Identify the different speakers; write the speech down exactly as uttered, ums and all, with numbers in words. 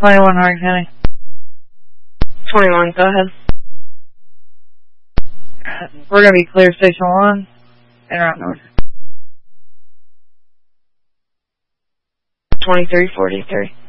Speaker 1: twenty-one Hardin County.
Speaker 2: twenty-one, go ahead.
Speaker 1: We're going to be clear station one and route north.
Speaker 2: twenty-three forty-three.